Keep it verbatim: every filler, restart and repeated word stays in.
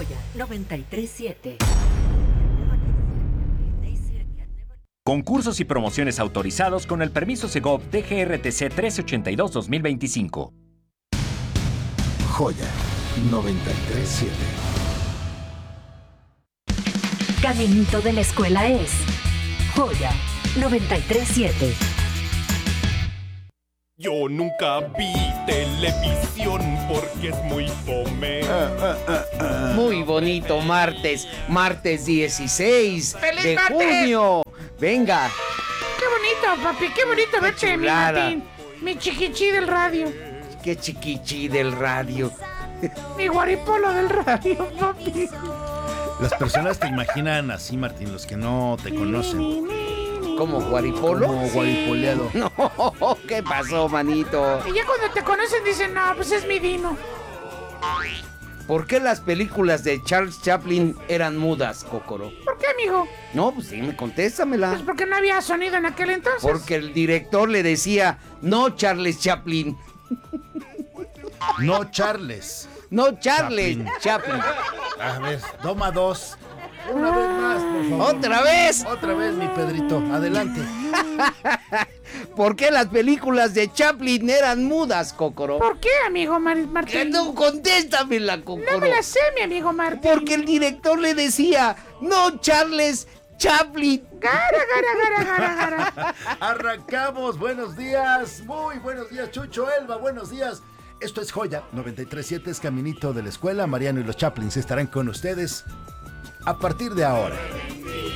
Joya noventa y tres siete. Concursos y promociones autorizados con el permiso Segov D G R T C trece ochenta y dos dos mil veinticinco. Joya noventa y tres siete. Caminito de la escuela es Joya noventa y tres siete. Yo nunca vi televisión porque es muy fome. Ah, ah, ah, ah. Muy bonito martes, martes dieciséis de junio. Venga. Qué bonito, papi, qué bonito verte, mi Martín. Mi chiquichi del radio. Qué chiquichi del radio. Mi guaripolo del radio, papi. Las personas te imaginan así, Martín, los que no te conocen. ¿Como guaripolo? Como guaripoleado. No, ¿qué pasó, manito? Y ya cuando te conocen dicen, no, pues es mi Dino. ¿Por qué las películas de Charles Chaplin eran mudas, Cócoro? ¿Por qué, amigo? No, pues dime, contéstamela. Pues porque no había sonido en aquel entonces. Porque el director le decía, no Charles Chaplin. No Charles. No Charles Chaplin. Chaplin. A ver, toma dos. Una vez más, por favor. ¿Otra vez? Otra vez, mi Pedrito. Adelante. ¿Por qué las películas de Chaplin eran mudas, Cócoro? ¿Por qué, amigo Mar Martín? No, contéstamela, Cócoro. No me la sé, mi amigo Martín. Porque el director le decía, no Charles Chaplin. Gara, gara, gara, gara, gara. Arrancamos. Buenos días. Muy buenos días, Chucho, Elba. Buenos días. Esto es Joya noventa y tres siete, es Caminito de la Escuela. Mariano y los Chaplins estarán con ustedes a partir de ahora.